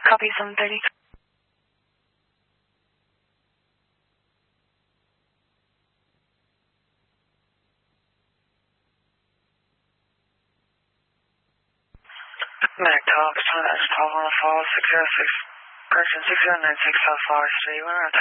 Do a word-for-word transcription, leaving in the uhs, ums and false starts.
Copy seven thirty. Mac Talks, twelve on the fall, six zero six, correction, six zero nine six South Flower Street.